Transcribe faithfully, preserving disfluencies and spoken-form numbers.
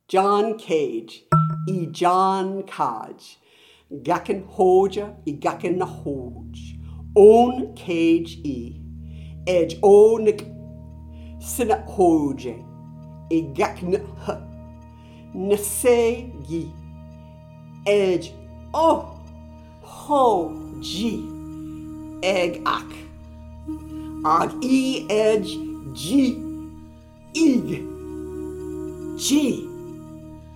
John Cage, I John Cage, Gacken Hoja, I Gacken na Hoj, Own Cage I, Edge Onik, Sina Hoje, I Gacken H, Nase Gi, Edge O, Ho G, Egg Ak, Ag I Edge G, Ig, G.